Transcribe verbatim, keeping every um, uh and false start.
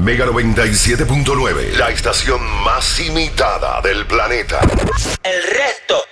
Mega noventa y siete punto nueve, la estación más imitada del planeta. El resto